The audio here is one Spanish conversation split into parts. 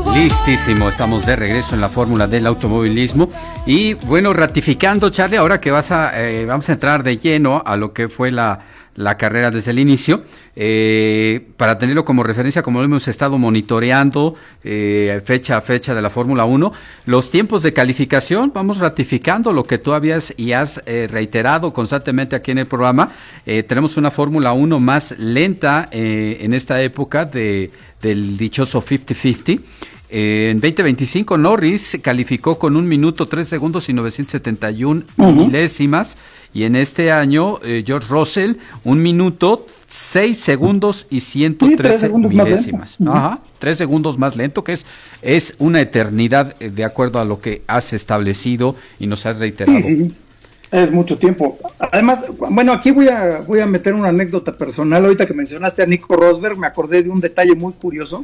Listísimo, estamos de regreso en la fórmula del automovilismo y bueno, ratificando, Charlie, ahora que vamos a entrar de lleno a lo que fue la carrera desde el inicio, para tenerlo como referencia, como lo hemos estado monitoreando fecha a fecha de la Fórmula 1, los tiempos de calificación, vamos ratificando lo que tú habías y has reiterado constantemente aquí en el programa. Tenemos una Fórmula 1 más lenta en esta época del dichoso 50-50. En 2025 Norris calificó con 1 minuto 3 segundos y 971 milésimas, y en este año George Russell 1 minuto 6 segundos y 113 milésimas. 3 segundos más lento, que es una eternidad de acuerdo a lo que has establecido y nos has reiterado. Sí. Es mucho tiempo. Además, bueno, aquí voy a meter una anécdota personal. Ahorita que mencionaste a Nico Rosberg, me acordé de un detalle muy curioso.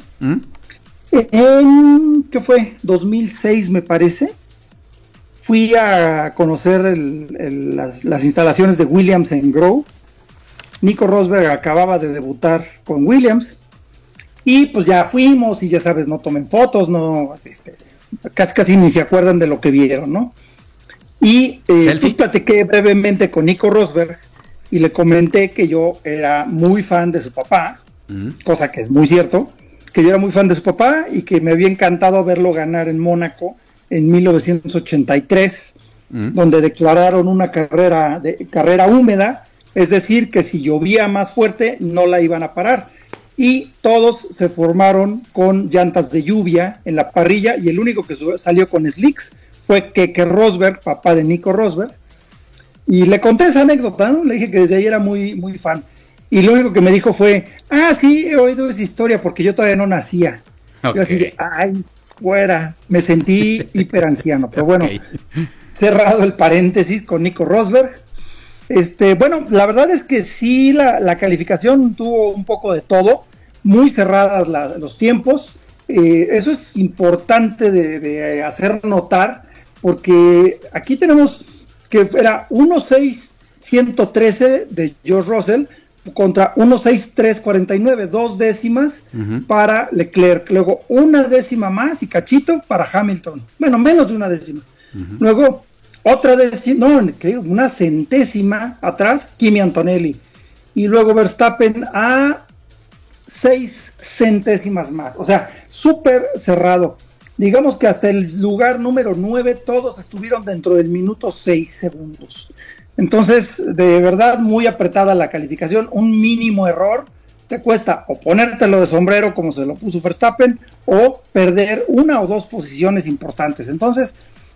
¿Qué fue? 2006 me parece. Fui a conocer las instalaciones de Williams en Grove. Nico Rosberg acababa de debutar con Williams y pues ya fuimos y ya sabes, no tomen fotos, no, casi ni se acuerdan de lo que vieron, ¿no? Y pues platiqué brevemente con Nico Rosberg y le comenté que yo era muy fan de su papá, cosa que es muy cierto, que yo era muy fan de su papá y que me había encantado verlo ganar en Mónaco en 1983, donde declararon una carrera húmeda, es decir, que si llovía más fuerte no la iban a parar. Y todos se formaron con llantas de lluvia en la parrilla y el único que salió con slicks fue Keke Rosberg, papá de Nico Rosberg. Y le conté esa anécdota, ¿no? Le dije que desde ahí era muy, muy fan. Y lo único que me dijo fue, sí, he oído esa historia porque yo todavía no nacía. Okay. Yo así de, fuera, me sentí hiper anciano. Pero bueno, cerrado el paréntesis con Nico Rosberg. Bueno, la verdad es que sí, la calificación tuvo un poco de todo, muy cerradas los tiempos. Eso es importante de hacer notar, porque aquí tenemos que era 1.6.113 de George Russell contra 1.6.349, 2 décimas para Leclerc, luego 1 décima más y cachito para Hamilton, bueno, menos de 1 décima, luego otra décima, una centésima atrás, Kimi Antonelli, y luego Verstappen a 6 centésimas más, o sea, súper cerrado. Digamos que hasta el lugar número 9 todos estuvieron dentro del minuto 6 segundos. Entonces, de verdad, muy apretada la calificación. Un mínimo error te cuesta o ponértelo de sombrero como se lo puso Verstappen o perder 1 o 2 posiciones importantes. Entonces,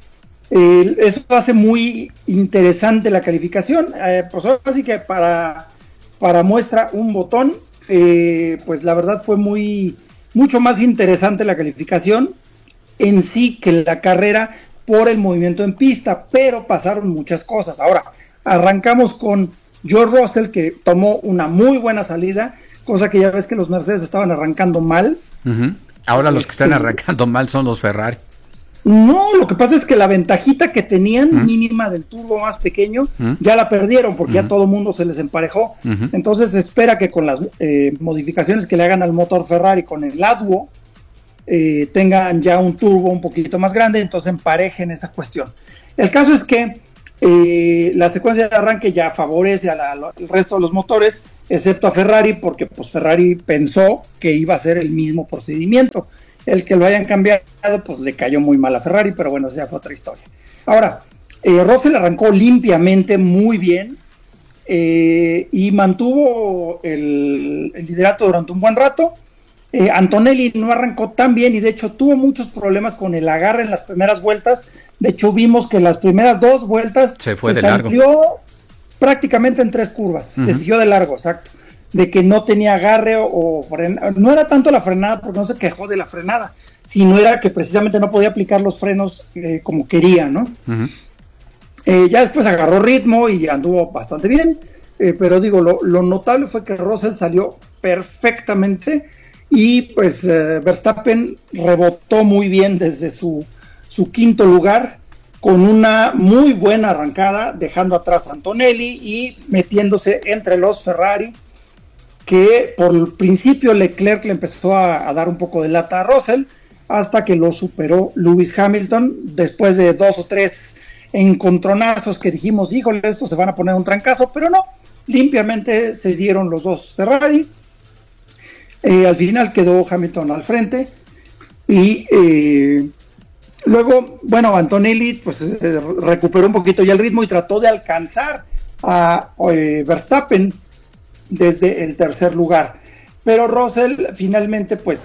eso hace muy interesante la calificación. Pues ahora sí que para muestra un botón, pues la verdad fue mucho más interesante la calificación en sí que la carrera por el movimiento en pista, pero pasaron muchas cosas. Ahora, arrancamos con George Russell, que tomó una muy buena salida, cosa que ya ves que los Mercedes estaban arrancando mal. Ahora los que están arrancando mal son los Ferrari. No, lo que pasa es que la ventajita que tenían, mínima del turbo más pequeño, ya la perdieron porque ya todo el mundo se les emparejó. Entonces se espera que con las modificaciones que le hagan al motor Ferrari con el ADWO, tengan ya un turbo un poquito más grande, entonces emparejen esa cuestión. El caso es que la secuencia de arranque ya favorece al resto de los motores, excepto a Ferrari, porque pues Ferrari pensó que iba a ser el mismo procedimiento. El que lo hayan cambiado, pues le cayó muy mal a Ferrari, pero bueno, esa fue otra historia. Ahora, Russell arrancó limpiamente, muy bien, y mantuvo el liderato durante un buen rato. Antonelli no arrancó tan bien y de hecho tuvo muchos problemas con el agarre en las primeras vueltas. De hecho vimos que las primeras 2 vueltas se salió prácticamente en 3 curvas, se siguió de largo, exacto, de que no tenía agarre o frenada. No era tanto la frenada, porque no se quejó de la frenada, sino era que precisamente no podía aplicar los frenos como quería, ¿no? Ya después agarró ritmo y anduvo bastante bien, pero digo, lo notable fue que Russell salió perfectamente. Y pues Verstappen rebotó muy bien desde su quinto lugar con una muy buena arrancada, dejando atrás a Antonelli y metiéndose entre los Ferrari, que por el principio Leclerc le empezó a dar un poco de lata a Russell, hasta que lo superó Lewis Hamilton, después de 2 o 3 encontronazos que dijimos, híjole, estos se van a poner un trancazo, pero no, limpiamente se dieron los dos Ferrari. Al final quedó Hamilton al frente y luego, bueno, Antonelli pues recuperó un poquito ya el ritmo y trató de alcanzar a Verstappen desde el tercer lugar, pero Russell finalmente pues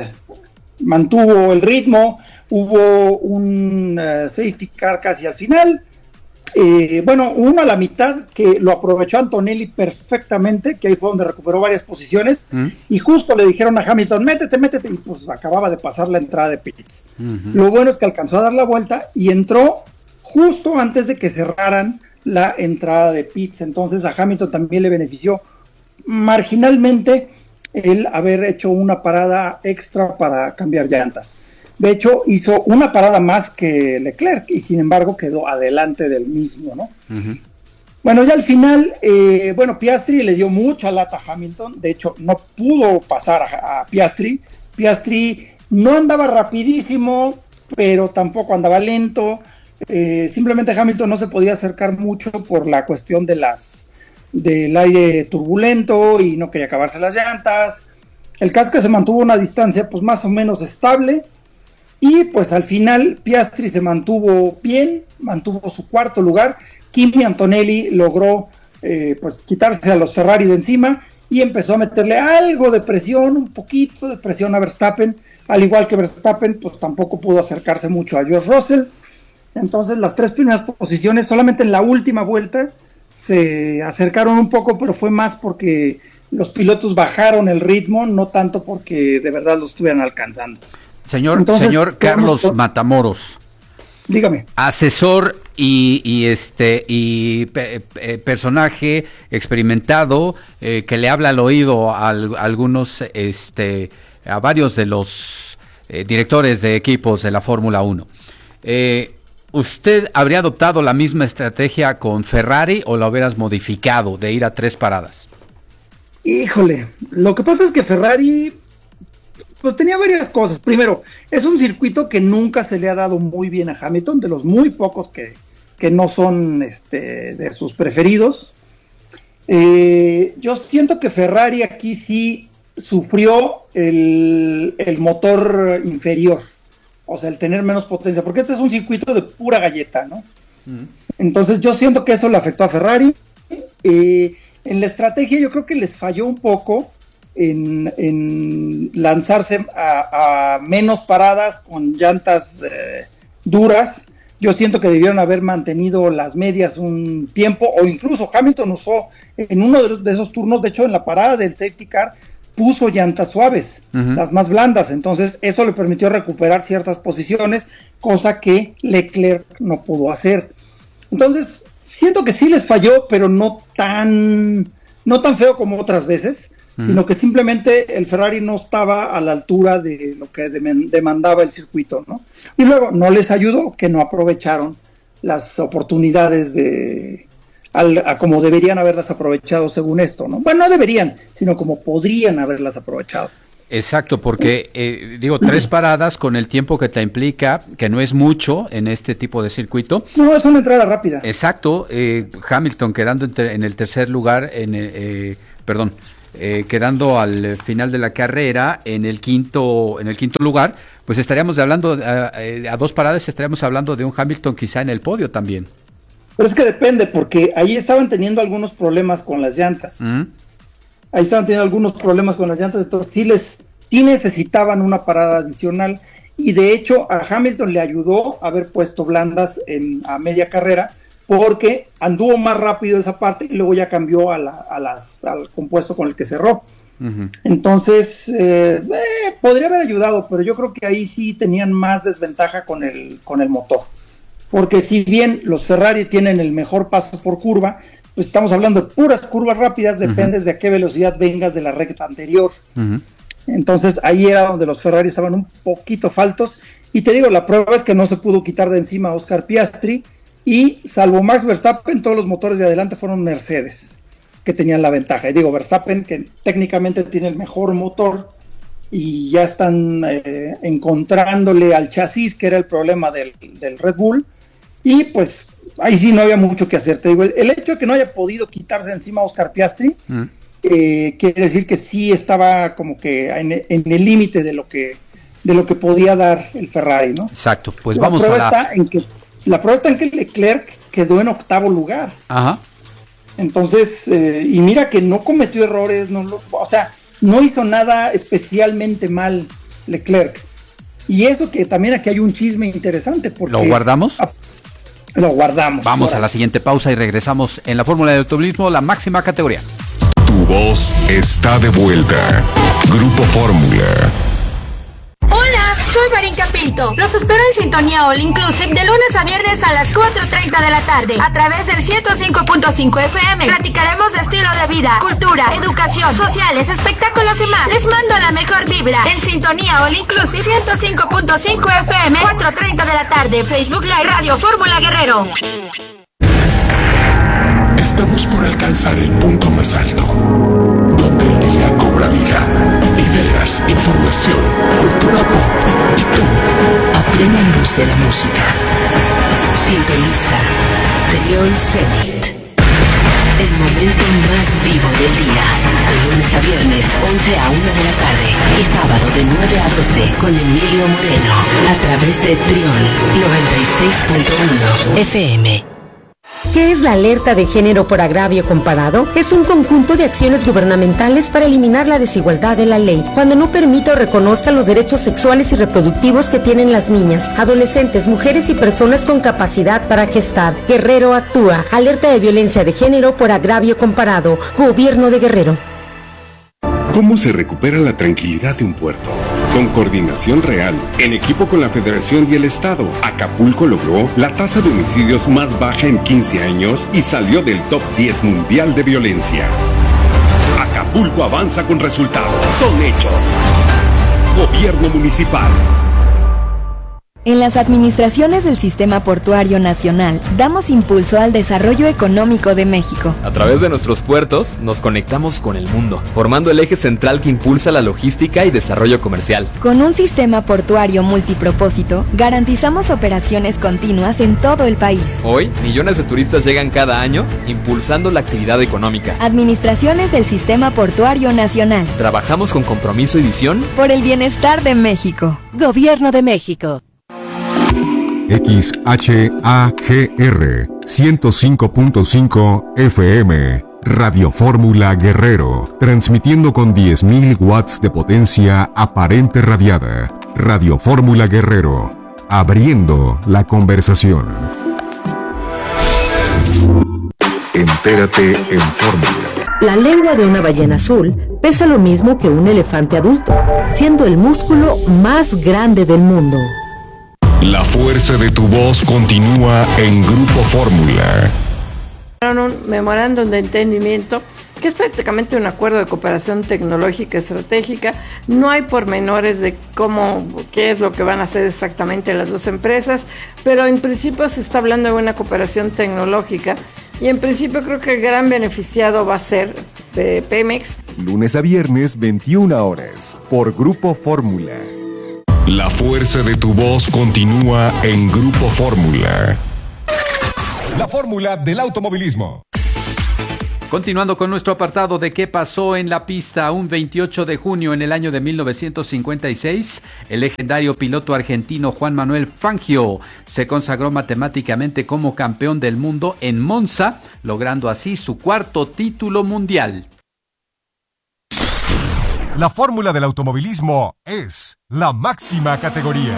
mantuvo el ritmo. Hubo un safety car casi al final, bueno, uno a la mitad que lo aprovechó Antonelli perfectamente, que ahí fue donde recuperó varias posiciones, y justo le dijeron a Hamilton, métete, y pues acababa de pasar la entrada de pits. Lo bueno es que alcanzó a dar la vuelta y entró justo antes de que cerraran la entrada de pits, entonces a Hamilton también le benefició marginalmente el haber hecho una parada extra para cambiar llantas. De hecho, hizo una parada más que Leclerc y sin embargo quedó adelante del mismo, ¿no? Bueno, ya al final, bueno, Piastri le dio mucha lata a Hamilton. De hecho, no pudo pasar a Piastri. Piastri no andaba rapidísimo, pero tampoco andaba lento. Simplemente Hamilton no se podía acercar mucho por la cuestión del aire turbulento y no quería acabarse las llantas. El caso es que se mantuvo una distancia pues más o menos estable. Y pues al final Piastri se mantuvo bien, mantuvo su cuarto lugar. Kimi Antonelli logró pues quitarse a los Ferrari de encima y empezó a meterle algo de presión, un poquito de presión a Verstappen, al igual que Verstappen pues tampoco pudo acercarse mucho a George Russell. Entonces las 3 primeras posiciones solamente en la última vuelta se acercaron un poco, pero fue más porque los pilotos bajaron el ritmo, no tanto porque de verdad lo estuvieran alcanzando. Señor Carlos Matamoros, dígame. Asesor y personaje experimentado que le habla al oído a algunos, a varios de los directores de equipos de la Fórmula 1. ¿Usted habría adoptado la misma estrategia con Ferrari o la hubieras modificado de ir a 3 paradas? Híjole, lo que pasa es que Ferrari pues tenía varias cosas. Primero, es un circuito que nunca se le ha dado muy bien a Hamilton, de los muy pocos que no son de sus preferidos. Yo siento que Ferrari aquí sí sufrió el motor inferior, o sea, el tener menos potencia, porque este es un circuito de pura galleta, ¿no? Entonces yo siento que eso le afectó a Ferrari. En la estrategia yo creo que les falló un poco en lanzarse a menos paradas con llantas duras. Yo siento que debieron haber mantenido las medias un tiempo, o incluso Hamilton usó en uno de esos turnos, de hecho en la parada del safety car, puso llantas suaves, las más blandas, entonces eso le permitió recuperar ciertas posiciones, cosa que Leclerc no pudo hacer. Entonces, siento que sí les falló, pero no tan feo como otras veces, sino que simplemente el Ferrari no estaba a la altura de lo que demandaba el circuito, ¿no? Y luego no les ayudó que no aprovecharon las oportunidades a como deberían haberlas aprovechado según esto, ¿no? Bueno, no deberían, sino como podrían haberlas aprovechado. Exacto, porque 3 paradas con el tiempo que te implica, que no es mucho en este tipo de circuito. No, es una entrada rápida. Exacto, Hamilton quedando en el tercer lugar, quedando al final de la carrera en el quinto lugar, pues estaríamos hablando a 2 paradas, estaríamos hablando de un Hamilton quizá en el podio también. Pero es que depende, porque ahí estaban teniendo algunos problemas con las llantas. Ahí estaban teniendo algunos problemas con las llantas, entonces sí necesitaban una parada adicional, y de hecho a Hamilton le ayudó haber puesto blandas a media carrera, porque anduvo más rápido esa parte y luego ya cambió al compuesto con el que cerró. Entonces podría haber ayudado, pero yo creo que ahí sí tenían más desventaja con el motor, porque si bien los Ferrari tienen el mejor paso por curva, pues estamos hablando de puras curvas rápidas, dependes de a qué velocidad vengas de la recta anterior. Entonces ahí era donde los Ferrari estaban un poquito faltos, y te digo, la prueba es que no se pudo quitar de encima a Oscar Piastri, y salvo Max Verstappen, todos los motores de adelante fueron Mercedes, que tenían la ventaja. Y digo, Verstappen, que técnicamente tiene el mejor motor, y ya están encontrándole al chasis, que era el problema del Red Bull, y pues ahí sí no había mucho que hacer. Te digo, el hecho de que no haya podido quitarse encima a Oscar Piastri, quiere decir que sí estaba como que en el límite de lo que podía dar el Ferrari, ¿no? Exacto, pues la vamos prueba a la prueba está en que Leclerc quedó en octavo lugar. Ajá. Entonces, y mira que no cometió errores, o sea, no hizo nada especialmente mal Leclerc. Y eso que también aquí hay un chisme interesante. Porque ¿Lo guardamos? Lo guardamos. Vamos a la siguiente pausa y regresamos en la Fórmula de Automovilismo, la máxima categoría. Tu voz está de vuelta. Grupo Fórmula. Hola, soy Marín Capito. Los espero en Sintonía All Inclusive de lunes a viernes a las 4:30 de la tarde a través del 105.5 FM. Platicaremos de estilo de vida, cultura, educación, sociales, espectáculos y más. Les mando la mejor vibra en Sintonía All Inclusive 105.5 FM, 4:30 de la tarde. Facebook Live Radio Fórmula Guerrero. Estamos por alcanzar el punto más alto, donde el día cobra vida. Ideas, información, cultura pop y tú, a plena luz de la música. Sintoniza Triol Zenith. El momento más vivo del día. De lunes a viernes, 11 a 1 de la tarde. Y sábado de 9 a 12 con Emilio Moreno. A través de Triol 96.1 FM. ¿Qué es la alerta de género por agravio comparado? Es un conjunto de acciones gubernamentales para eliminar la desigualdad de la ley, cuando no permita o reconozca los derechos sexuales y reproductivos que tienen las niñas, adolescentes, mujeres y personas con capacidad para gestar. Guerrero actúa. Alerta de violencia de género por agravio comparado. Gobierno de Guerrero. ¿Cómo se recupera la tranquilidad de un puerto? Con coordinación real, en equipo con la Federación y el Estado, Acapulco logró la tasa de homicidios más baja en 15 años y salió del top 10 mundial de violencia. Acapulco avanza con resultados. Son hechos. Gobierno municipal. En las administraciones del Sistema Portuario Nacional, damos impulso al desarrollo económico de México. A través de nuestros puertos, nos conectamos con el mundo, formando el eje central que impulsa la logística y desarrollo comercial. Con un sistema portuario multipropósito, garantizamos operaciones continuas en todo el país. Hoy, millones de turistas llegan cada año, impulsando la actividad económica. Administraciones del Sistema Portuario Nacional. Trabajamos con compromiso y visión por el bienestar de México. Gobierno de México. XHAGR 105.5 FM Radio Fórmula Guerrero, transmitiendo con 10.000 watts de potencia aparente radiada. Radio Fórmula Guerrero, abriendo la conversación. Entérate en Fórmula. La lengua de una ballena azul pesa lo mismo que un elefante adulto, siendo el músculo más grande del mundo. La fuerza de tu voz continúa en Grupo Fórmula. Un memorándum de entendimiento que es prácticamente un acuerdo de cooperación tecnológica estratégica. No hay pormenores de qué es lo que van a hacer exactamente las dos empresas, pero en principio se está hablando de una cooperación tecnológica y en principio creo que el gran beneficiado va a ser Pemex. Lunes a viernes, 21 horas, por Grupo Fórmula. La fuerza de tu voz continúa en Grupo Fórmula. La fórmula del automovilismo. Continuando con nuestro apartado de qué pasó en la pista, un 28 de junio en el año de 1956, el legendario piloto argentino Juan Manuel Fangio se consagró matemáticamente como campeón del mundo en Monza, logrando así su cuarto título mundial. La fórmula del automovilismo es la máxima categoría.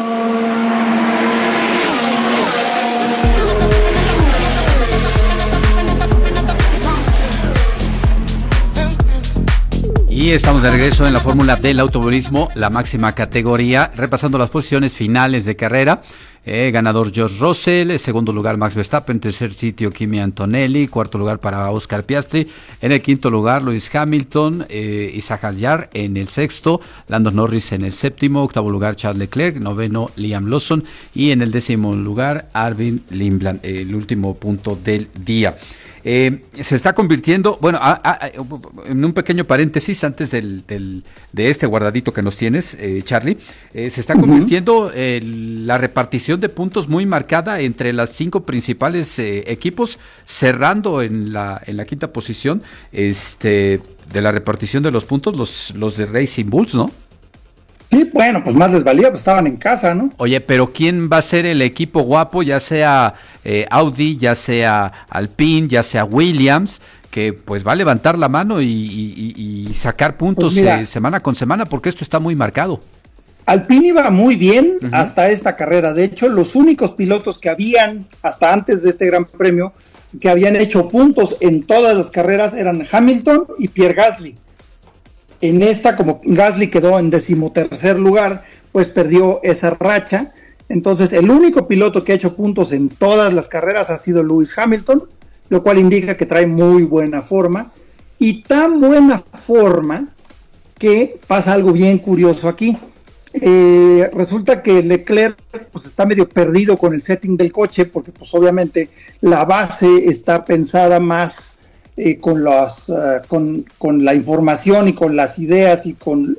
Y estamos de regreso en la fórmula del automovilismo, la máxima categoría, repasando las posiciones finales de carrera. Ganador George Russell, segundo lugar Max Verstappen, tercer sitio Kimi Antonelli, cuarto lugar para Oscar Piastri, en el quinto lugar Lewis Hamilton, Isaac Hadjar en el sexto, Lando Norris en el séptimo, octavo lugar Charles Leclerc, noveno Liam Lawson y en el décimo lugar Arvin Lindblad, el último punto del día. se está convirtiendo, bueno, en un pequeño paréntesis antes de este guardadito que nos tienes, Charlie, se está convirtiendo la repartición de puntos muy marcada entre las 5 principales equipos, cerrando en la quinta posición de la repartición de los puntos, los de Racing Bulls, ¿no? Sí, bueno, pues más les valía, pues estaban en casa, ¿no? Oye, pero ¿quién va a ser el equipo guapo? Ya sea Audi, ya sea Alpine, ya sea Williams, que pues va a levantar la mano y sacar puntos pues mira, semana con semana, porque esto está muy marcado. Alpine iba muy bien hasta esta carrera. De hecho, los únicos pilotos que habían, hasta antes de este Gran Premio, que habían hecho puntos en todas las carreras eran Hamilton y Pierre Gasly. En esta, como Gasly quedó en 13º lugar, pues perdió esa racha. Entonces, el único piloto que ha hecho puntos en todas las carreras ha sido Lewis Hamilton, lo cual indica que trae muy buena forma. Y tan buena forma que pasa algo bien curioso aquí. Resulta que Leclerc pues, está medio perdido con el setting del coche, porque pues obviamente la base está pensada más con la información y con las ideas y con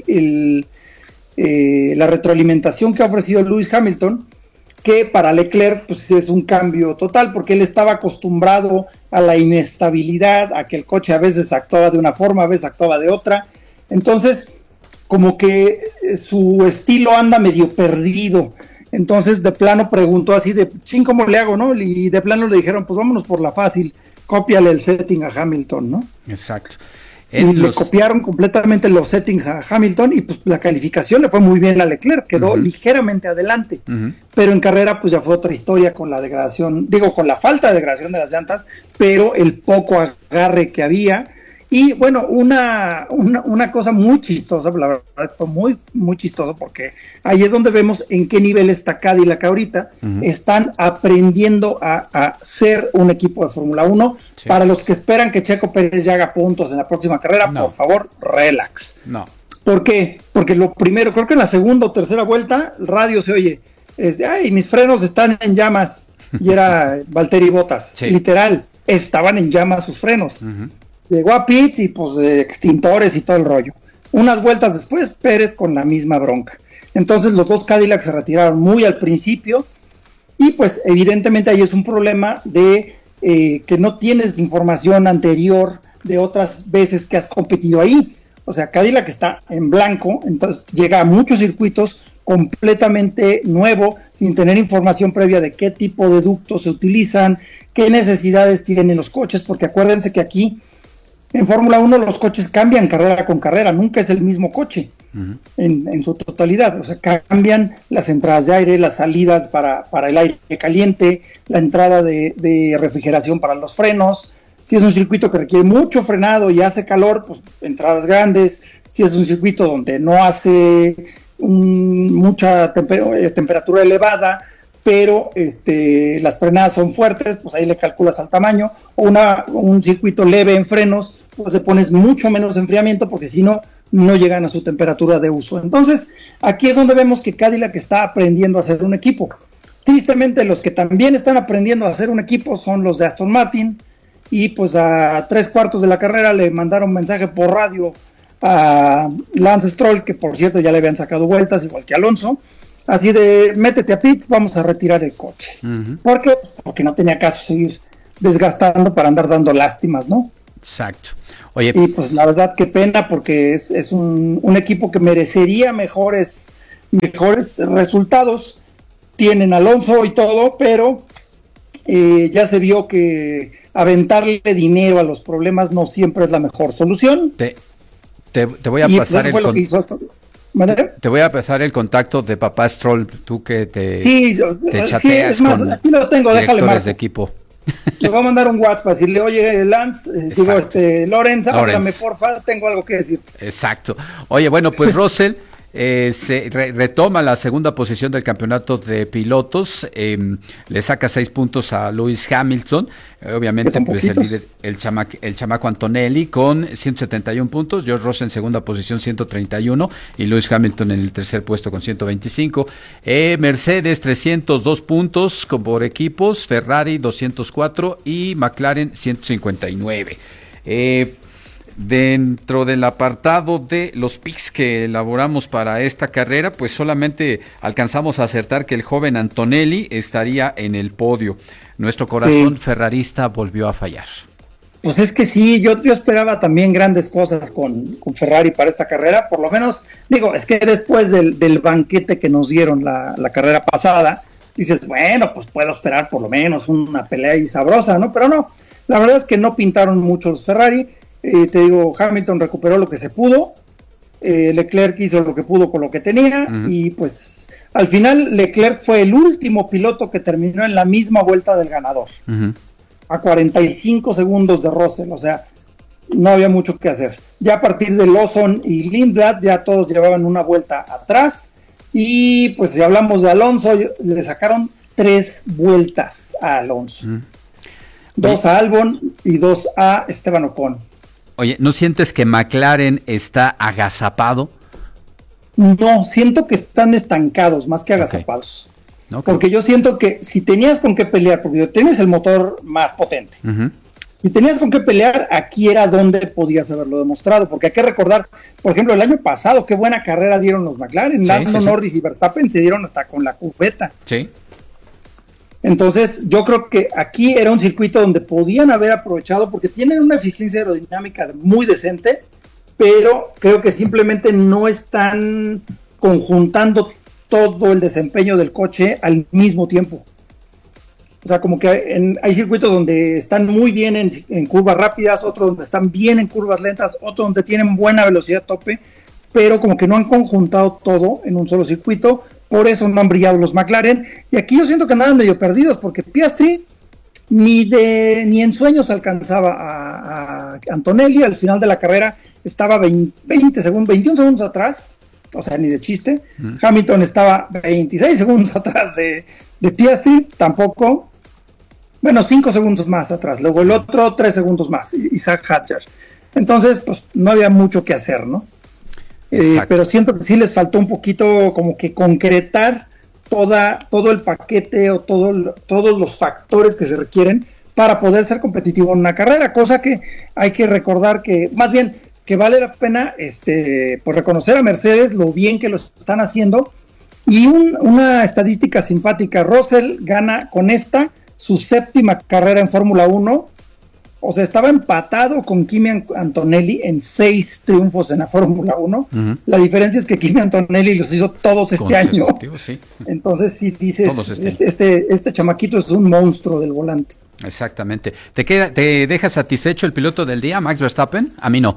la retroalimentación que ha ofrecido Lewis Hamilton, que para Leclerc pues es un cambio total, porque él estaba acostumbrado a la inestabilidad, a que el coche a veces actuaba de una forma, a veces actuaba de otra. Entonces como que su estilo anda medio perdido. Entonces de plano preguntó así de, ¿cómo le hago, no? Y de plano le dijeron, pues vámonos por la fácil, cópiale el setting a Hamilton, ¿no? Exacto. Le copiaron completamente los settings a Hamilton y pues la calificación le fue muy bien a Leclerc, quedó ligeramente adelante, pero en carrera pues ya fue otra historia con la degradación, con la falta de degradación de las llantas, pero el poco agarre que había. Y bueno, una cosa muy chistosa, la verdad fue muy, muy chistoso, porque ahí es donde vemos en qué nivel está Cadillac ahorita. Están aprendiendo a ser un equipo de Fórmula 1. Sí. Para los que esperan que Checo Pérez ya haga puntos en la próxima carrera, por favor, relax. No. ¿Por qué? Porque lo primero, creo que en la segunda o tercera vuelta, el radio se oye, ay, mis frenos están en llamas, y era Valtteri Bottas, sí. Literal, estaban en llamas sus frenos. Llegó a pits y pues de extintores y todo el rollo. Unas vueltas después, Pérez con la misma bronca. Entonces los dos Cadillac se retiraron muy al principio y pues evidentemente ahí es un problema de que no tienes información anterior de otras veces que has competido ahí. O sea, Cadillac está en blanco, entonces llega a muchos circuitos completamente nuevo, sin tener información previa de qué tipo de ductos se utilizan, qué necesidades tienen los coches, porque acuérdense que aquí en Fórmula 1 los coches cambian carrera con carrera, nunca es el mismo coche en su totalidad. O sea, cambian las entradas de aire, las salidas para el aire caliente, la entrada de refrigeración para los frenos. Si es un circuito que requiere mucho frenado y hace calor, pues entradas grandes. Si es un circuito donde no hace mucha temperatura elevada, pero las frenadas son fuertes, pues ahí le calculas al tamaño. O un circuito leve en frenos, pues le pones mucho menos enfriamiento, porque si no, no llegan a su temperatura de uso. Entonces, aquí es donde vemos que Cadillac está aprendiendo a hacer un equipo. Tristemente, los que también están aprendiendo a hacer un equipo son los de Aston Martin, y pues a 3/4 de la carrera le mandaron mensaje por radio a Lance Stroll, que por cierto ya le habían sacado vueltas, igual que Alonso, así de, métete a pit, vamos a retirar el coche. ¿Por qué? Pues porque no tenía caso seguir desgastando para andar dando lástimas, ¿no? Exacto. Oye, y pues la verdad qué pena, porque es un equipo que merecería mejores resultados. Tienen Alonso y todo, pero ya se vio que aventarle dinero a los problemas no siempre es la mejor solución. Te voy a pasar te voy a pasar el contacto de papá Stroll, tú que te chateas es más, con aquí lo tengo, directores de equipo. Le voy a mandar un WhatsApp para decirle, oye, Lance, Lorenz, háblame porfa, tengo algo que decir. Exacto. Oye, bueno, pues Russell se retoma la segunda posición del campeonato de pilotos, le saca 6 puntos a Lewis Hamilton, obviamente pues el líder, el chamaco Antonelli con 171 puntos, George Russell en segunda posición 131 y Lewis Hamilton en el tercer puesto con 125, Mercedes 302 puntos por equipos, Ferrari 204 y McLaren 159. Dentro del apartado de los picks que elaboramos para esta carrera, pues solamente alcanzamos a acertar que el joven Antonelli estaría en el podio. Nuestro corazón ferrarista volvió a fallar. Pues es que sí, yo esperaba también grandes cosas con Ferrari para esta carrera, por lo menos, digo, es que después del banquete que nos dieron la carrera pasada, dices, bueno, pues puedo esperar por lo menos una pelea ahí sabrosa, ¿no? Pero no, la verdad es que no pintaron mucho los Ferrari. Te digo, Hamilton recuperó lo que se pudo, Leclerc hizo lo que pudo con lo que tenía, y pues al final Leclerc fue el último piloto que terminó en la misma vuelta del ganador, a 45 segundos de Russell, o sea, no había mucho que hacer. Ya a partir de Lawson y Lindblad ya todos llevaban una vuelta atrás, y pues si hablamos de Alonso, le sacaron 3 vueltas a Alonso, 2 a Albon y 2 a Esteban Ocon. Oye, ¿no sientes que McLaren está agazapado? No, siento que están estancados más que agazapados. Okay. Porque yo siento que si tenías con qué pelear, porque tienes el motor más potente, si tenías con qué pelear, aquí era donde podías haberlo demostrado, porque hay que recordar, por ejemplo, el año pasado, qué buena carrera dieron los McLaren, Lando Norris y Verstappen se dieron hasta con la cubeta. Sí. Entonces, yo creo que aquí era un circuito donde podían haber aprovechado, porque tienen una eficiencia aerodinámica muy decente, pero creo que simplemente no están conjuntando todo el desempeño del coche al mismo tiempo. O sea, como que hay circuitos donde están muy bien en curvas rápidas, otros donde están bien en curvas lentas, otros donde tienen buena velocidad tope, pero como que no han conjuntado todo en un solo circuito. Por eso no han brillado los McLaren, y aquí yo siento que andaban medio perdidos, porque Piastri ni en sueños alcanzaba a Antonelli. Al final de la carrera estaba 21 segundos atrás, o sea, ni de chiste. Hamilton estaba 26 segundos atrás de Piastri, tampoco. Bueno, 5 segundos más atrás, luego el otro 3 segundos más, Isaac Hadjar. Entonces, pues no había mucho que hacer, ¿no? Pero siento que sí les faltó un poquito como que concretar todo el paquete o todos los factores que se requieren para poder ser competitivo en una carrera, cosa que hay que recordar que, más bien, que vale la pena pues reconocer a Mercedes lo bien que lo están haciendo. Y una estadística simpática, Russell gana con esta su 7ª carrera en Fórmula 1. O sea, estaba empatado con Kimi Antonelli en 6 triunfos en la Fórmula 1. La diferencia es que Kimi Antonelli los hizo todos este año. Sí. Entonces, si dices, este chamaquito es un monstruo del volante. Exactamente. ¿Te deja satisfecho el piloto del día, Max Verstappen? A mí no.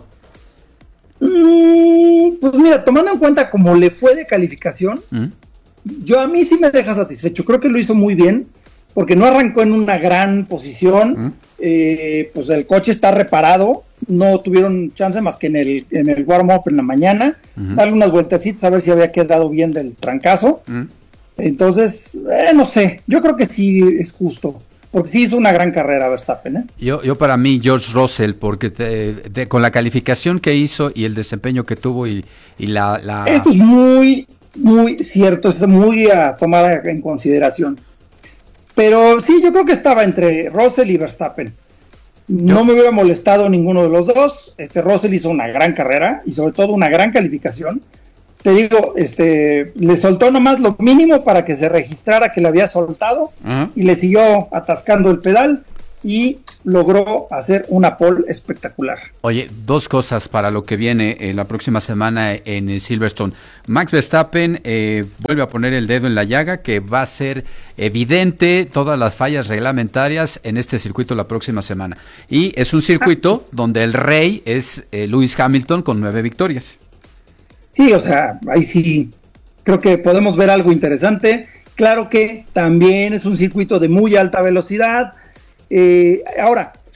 Pues mira, tomando en cuenta cómo le fue de calificación, a mí sí me deja satisfecho. Creo que lo hizo muy bien, porque no arrancó en una gran posición. Pues el coche está reparado, no tuvieron chance más que en el warm-up en la mañana, darle unas vueltecitas a ver si había quedado bien del trancazo. Entonces, no sé, yo creo que sí es justo, porque sí hizo una gran carrera Verstappen. Yo para mí, George Russell, porque con la calificación que hizo y el desempeño que tuvo y la... Eso es muy, muy cierto, es muy a tomar en consideración. Pero sí, yo creo que estaba entre Russell y Verstappen. No me hubiera molestado ninguno de los dos. Russell hizo una gran carrera y sobre todo una gran calificación. Te digo, le soltó nomás lo mínimo para que se registrara que le había soltado y le siguió atascando el pedal y logró hacer una pole espectacular. Oye, 2 cosas para lo que viene la próxima semana en Silverstone. Max Verstappen vuelve a poner el dedo en la llaga, que va a ser evidente todas las fallas reglamentarias en este circuito la próxima semana. Y es un circuito donde el rey es Lewis Hamilton con 9 victorias. Sí, o sea, ahí sí creo que podemos ver algo interesante. Claro que también es un circuito de muy alta velocidad. Ahora,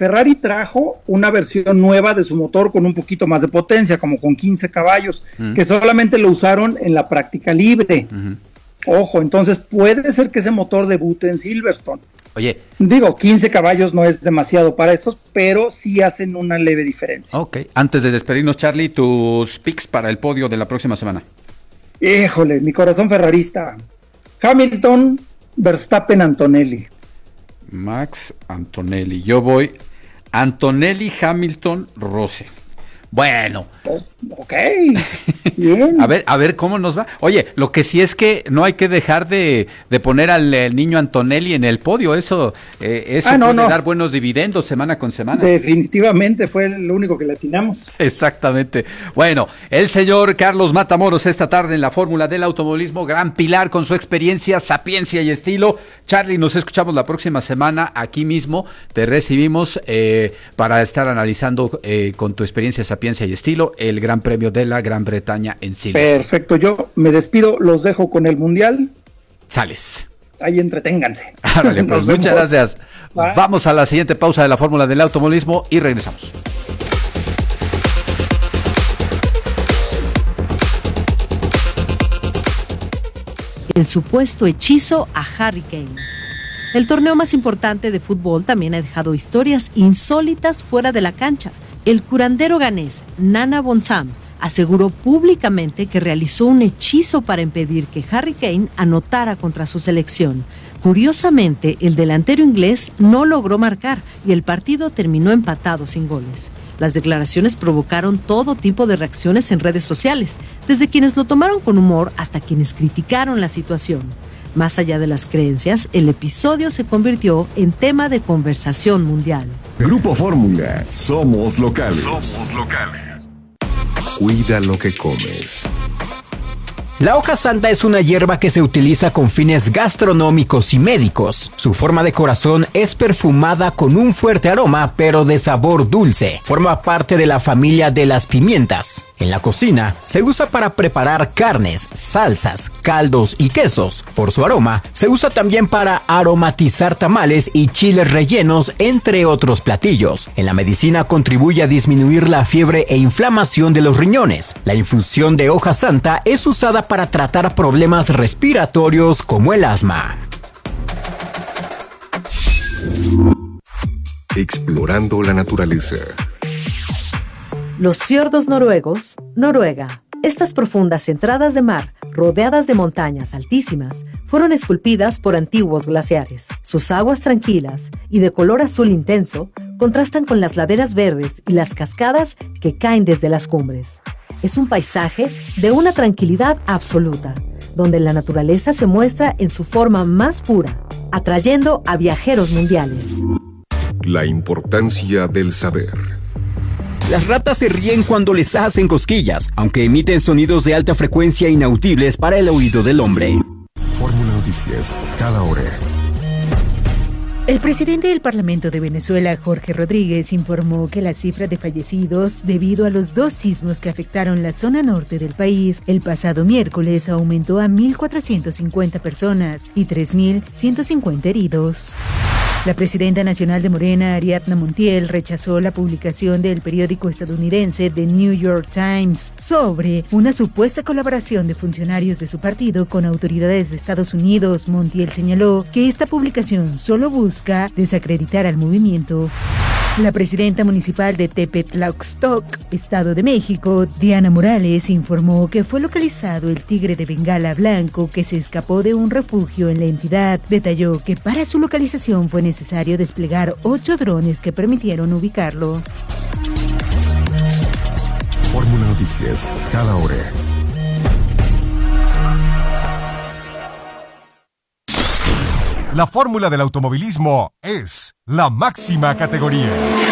Ferrari trajo una versión nueva de su motor con un poquito más de potencia, como con 15 caballos, que solamente lo usaron en la práctica libre. Ojo, entonces puede ser que ese motor debute en Silverstone. Oye. Digo, 15 caballos no es demasiado para estos, pero sí hacen una leve diferencia. Ok, antes de despedirnos, Charlie, tus picks para el podio de la próxima semana. Híjole, mi corazón ferrarista. Hamilton, Verstappen, Antonelli. Max, Antonelli. Yo voy Antonelli, Hamilton, Russell. Bueno. Ok, bien. A ver cómo nos va. Oye, lo que sí es que no hay que dejar de poner al niño Antonelli en el podio. Eso puede dar buenos dividendos semana con semana. Definitivamente fue lo único que le atinamos. Exactamente. Bueno, el señor Carlos Matamoros esta tarde en la Fórmula del Automovilismo, gran pilar con su experiencia, sapiencia y estilo. Charlie, nos escuchamos la próxima semana aquí mismo. Te recibimos para estar analizando con tu experiencia, sapiencia y estilo el Gran Premio de la Gran Bretaña en Silverstone. Perfecto, yo me despido, los dejo con el Mundial. Sales. Ahí entreténganse. Árale, pues muchas gracias. Bye. Vamos a la siguiente pausa de la Fórmula del Automovilismo y regresamos. El supuesto hechizo a Harry Kane. El torneo más importante de fútbol también ha dejado historias insólitas fuera de la cancha. El curandero ganés Nana Bonzam aseguró públicamente que realizó un hechizo para impedir que Harry Kane anotara contra su selección. Curiosamente, el delantero inglés no logró marcar y el partido terminó empatado sin goles. Las declaraciones provocaron todo tipo de reacciones en redes sociales, desde quienes lo tomaron con humor hasta quienes criticaron la situación. Más allá de las creencias, el episodio se convirtió en tema de conversación mundial. Grupo Fórmula, somos locales. Cuida lo que comes. La hoja santa es una hierba que se utiliza con fines gastronómicos y médicos. Su forma de corazón es perfumada con un fuerte aroma, pero de sabor dulce. Forma parte de la familia de las pimientas. En la cocina se usa para preparar carnes, salsas, caldos y quesos. Por su aroma, se usa también para aromatizar tamales y chiles rellenos, entre otros platillos. En la medicina contribuye a disminuir la fiebre e inflamación de los riñones. La infusión de hoja santa es usada para tratar problemas respiratorios como el asma. Explorando la naturaleza. Los fiordos noruegos, Noruega. Estas profundas entradas de mar, rodeadas de montañas altísimas, fueron esculpidas por antiguos glaciares. Sus aguas tranquilas y de color azul intenso contrastan con las laderas verdes y las cascadas que caen desde las cumbres. Es un paisaje de una tranquilidad absoluta, donde la naturaleza se muestra en su forma más pura, atrayendo a viajeros mundiales. La importancia del saber. Las ratas se ríen cuando les hacen cosquillas, aunque emiten sonidos de alta frecuencia inaudibles para el oído del hombre. Fórmula Noticias, cada hora. El presidente del Parlamento de Venezuela, Jorge Rodríguez, informó que la cifra de fallecidos debido a los 2 sismos que afectaron la zona norte del país el pasado miércoles aumentó a 1.450 personas y 3.150 heridos. La presidenta nacional de Morena, Ariadna Montiel, rechazó la publicación del periódico estadounidense The New York Times sobre una supuesta colaboración de funcionarios de su partido con autoridades de Estados Unidos. Montiel señaló que esta publicación solo busca desacreditar al movimiento. La presidenta municipal de Tepetlaxtoc, Estado de México, Diana Morales, informó que fue localizado el tigre de Bengala blanco que se escapó de un refugio en la entidad. Detalló que para su localización fue necesario desplegar 8 drones que permitieron ubicarlo. Fórmula Noticias, cada hora. La fórmula del automovilismo es la máxima categoría.